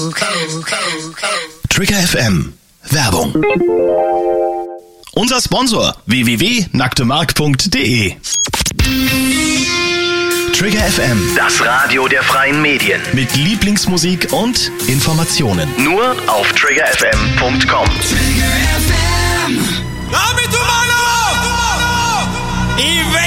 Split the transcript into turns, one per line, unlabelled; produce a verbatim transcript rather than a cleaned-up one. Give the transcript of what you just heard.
Trigger F M. Werbung. Unser Sponsor w w w punkt nacktemark punkt de. Trigger F M.
Das Radio der freien Medien.
Mit Lieblingsmusik und Informationen.
Nur auf trigger f m punkt com.
Trigger F M. Dame tu mano! Y ve